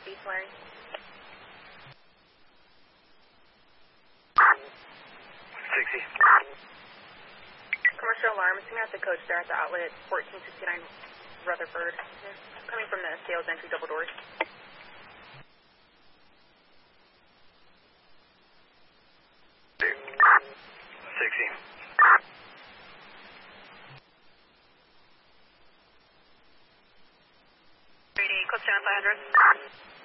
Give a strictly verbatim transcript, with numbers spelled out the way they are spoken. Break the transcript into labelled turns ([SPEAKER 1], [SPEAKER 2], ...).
[SPEAKER 1] Northeast Larry.
[SPEAKER 2] sixty.
[SPEAKER 1] Commercial alarm. It's at the coach there at the outlet, fourteen sixty-nine Rutherford. It's coming from the sales entry double doors.
[SPEAKER 2] sixty.
[SPEAKER 1] three D, close down five hundred.